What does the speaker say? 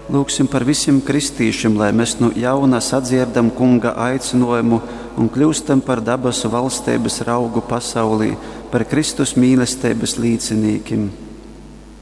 Lūksim par visiem kristīšiem, lai mēs no jauna sadzirdam Kunga aicinājumu un kļūstam par dabasu valstības raugu pasaulī, par Kristus mīlestības līdzinīkiem.